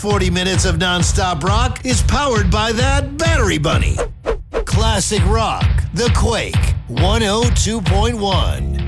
next 40 minutes of nonstop rock is powered by that battery bunny. Classic Rock, The Quake, 102.1.